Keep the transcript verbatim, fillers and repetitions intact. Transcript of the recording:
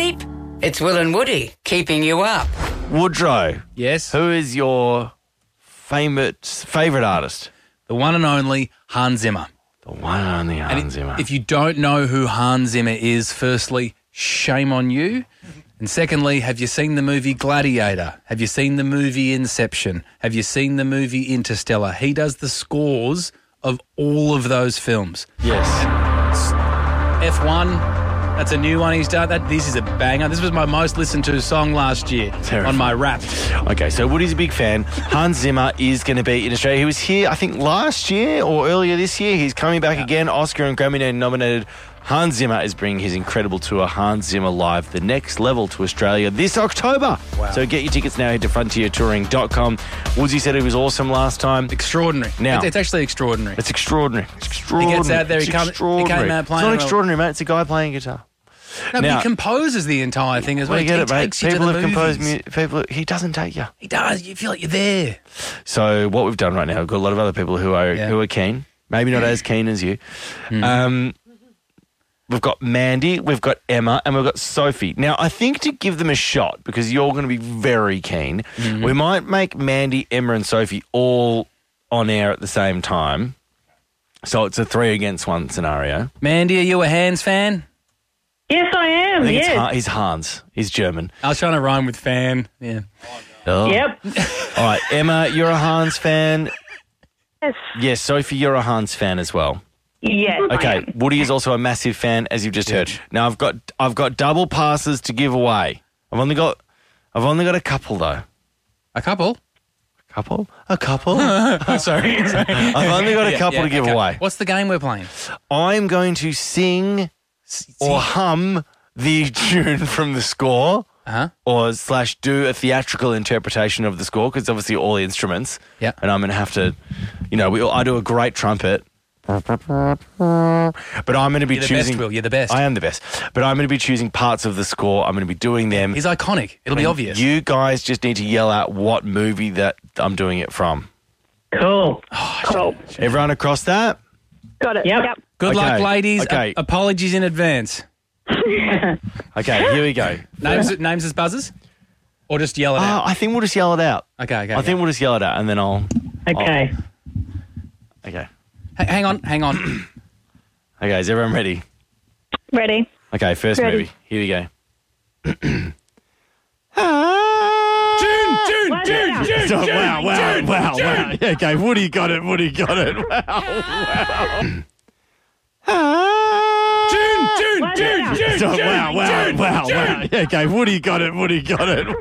sleep? It's Will and Woody keeping you up. Woodrow, Yes? who is your favourite favourite artist? The one and only Hans Zimmer. The one and only And Hans it- Zimmer. if you don't know who Hans Zimmer is, firstly, shame on you. And secondly, have you seen the movie Gladiator? Have you seen the movie Inception? Have you seen the movie Interstellar? He does the scores of all of those films. Yes. F one, that's a new one he's done. That This is a banger. This was my most listened to song last year Terrifying. on my rap. Okay, so Woody's a big fan. Hans Zimmer is going to be in Australia. He was here, I think, last year or earlier this year. He's coming back again. Oscar and Grammy nominated. Hans Zimmer is bringing his incredible tour, Hans Zimmer Live, the next level, to Australia this October. Wow. So get your tickets now. Head to frontier touring dot com. Woodsy said it was awesome last time. Extraordinary. Now- It's, it's actually extraordinary. It's extraordinary. It's extraordinary. gets out there, he It's come- he came extraordinary. out playing It's not a- extraordinary, mate. It's a guy playing guitar. No, but now- he composes the entire thing as well. Well, you get he it, mate. takes you to People the have composed movies. mu- people. He doesn't take you. He does. You feel like you're there. So what we've done right now, we've got a lot of other people who are Yeah. who are keen, maybe not as keen as you. Hmm. Um, we've got Mandy, we've got Emma, and we've got Sophie. Now, I think to give them a shot, because you're going to be very keen, Mm-hmm. we might make Mandy, Emma, and Sophie all on air at the same time. So it's a three against one scenario. Mandy, are you a Hans fan? Yes, I am. I think yes. it's Han- he's Hans. He's German. I was trying to rhyme with fan. Yeah. Oh. Yep. All right, Emma, you're a Hans fan. Yes. Yes, Sophie, you're a Hans fan as well. Yes. I Okay, am. Woody is also a massive fan, as you've just heard. Now I've got I've got double passes to give away. I've only got I've only got a couple though. A couple? A couple? A couple? Oh, sorry. sorry. I've only got a Yeah, couple yeah, to give okay. away. What's the game we're playing? I'm going to sing or hum the tune from the score, Uh-huh. or slash do a theatrical interpretation of the score, because obviously all the instruments. Yeah. And I'm going to have to, you know, we, I do a great trumpet. But I'm going to be You're the choosing. best, Will. You're the best. I am the best. But I'm going to be choosing parts of the score. I'm going to be doing them. He's iconic. It'll be And obvious. You guys just need to yell out what movie that I'm doing it from. Cool. Oh, cool. Everyone across that? Got it. Yep. Good luck, Okay, ladies. okay. A- apologies in advance. Okay, here we go. Names names as buzzers? Or just yell it Oh, out? I think we'll just yell it out. Okay, okay. I okay. think we'll just yell it out and then I'll... Okay. Okay. H- hang on, hang on. Okay, is everyone ready? Ready. Okay, first Ready. movie. Here we go. June, June, Well June, done. June, So, June, wow, wow, June, wow, June. wow. Yeah, okay, Woody got it, Woody got it. Wow, wow. June, June, Well June, done. June, So, June, wow, wow, June, wow, June. wow. Yeah, okay, Woody got it, Woody got it.